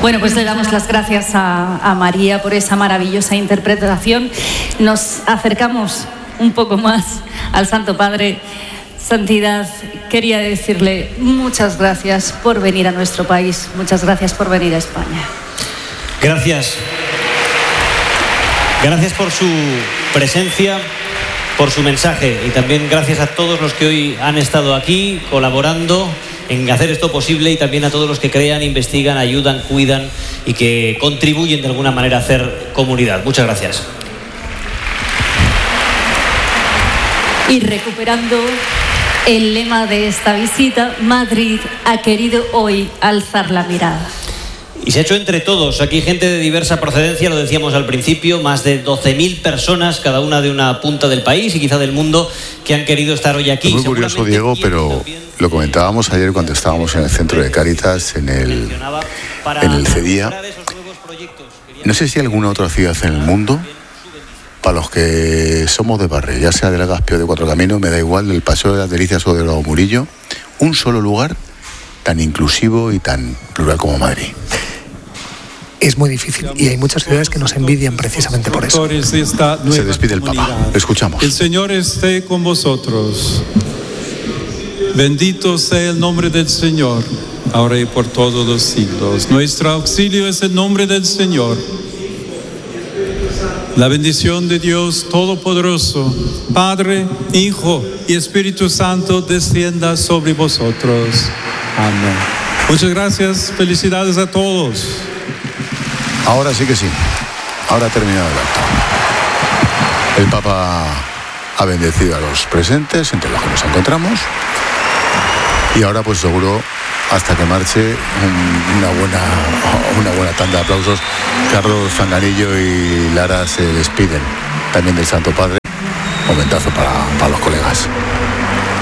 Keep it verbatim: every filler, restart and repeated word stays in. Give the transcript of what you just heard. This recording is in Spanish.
Bueno, pues le damos las gracias a, a María por esa maravillosa interpretación. Nos acercamos un poco más al Santo Padre. Santidad, quería decirle muchas gracias por venir a nuestro país, muchas gracias por venir a España. Gracias. Gracias por su presencia, por su mensaje, y también gracias a todos los que hoy han estado aquí colaborando en hacer esto posible, y también a todos los que crean, investigan, ayudan, cuidan y que contribuyen de alguna manera a hacer comunidad. Muchas gracias. Y recuperando el lema de esta visita, Madrid ha querido hoy alzar la mirada. Y se ha hecho entre todos. Aquí gente de diversa procedencia, lo decíamos al principio, más de doce mil personas, cada una de una punta del país y quizá del mundo, que han querido estar hoy aquí. Es muy curioso, Diego, pero lo comentábamos ayer cuando estábamos en el centro de Cáritas, en el, en el CEDIA. No sé si hay alguna otra ciudad en el mundo, para los que somos de barrio, ya sea de Legazpi o de Cuatro Caminos, me da igual, del Paseo de las Delicias o de Lago Murillo, un solo lugar tan inclusivo y tan plural como Madrid. Es muy difícil y hay muchas ciudades que nos envidian precisamente por eso. Se despide el Papa. Escuchamos. El Señor esté con vosotros. Bendito sea el nombre del Señor, ahora y por todos los siglos. Nuestro auxilio es el nombre del Señor. La bendición de Dios Todopoderoso, Padre, Hijo y Espíritu Santo, descienda sobre vosotros. Amén. Muchas gracias. Felicidades a todos. Ahora sí que sí. Ahora ha terminado el acto. El Papa ha bendecido a los presentes, entre los que nos encontramos. Y ahora, pues seguro, hasta que marche, un, una, buena, una buena tanda de aplausos. Carlos Fanganillo y Lara se despiden también del Santo Padre. Momentazo para, para los colegas.